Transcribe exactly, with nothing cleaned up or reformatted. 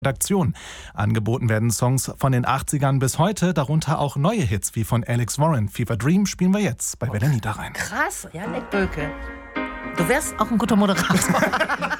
Redaktion. Angeboten werden Songs von den achtzigern bis heute, darunter auch neue Hits wie von Alex Warren. Fever Dream spielen wir jetzt bei Welle Niederrhein. Krass, Janek Böhlke. Du wärst auch ein guter Moderator.